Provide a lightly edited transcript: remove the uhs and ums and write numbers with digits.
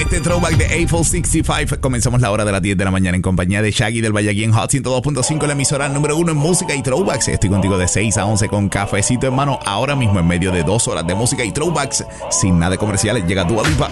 este throwback de Eiffel 65. Comenzamos la hora de las 10 de la mañana en compañía de Shaggy del Valle aquí en Hot 102.5, la emisora número 1 en música y throwbacks. Estoy contigo de 6 a 11 con cafecito en mano. Ahora mismo en medio de 2 horas de música y throwbacks sin nada de comerciales llega Dua Lipa.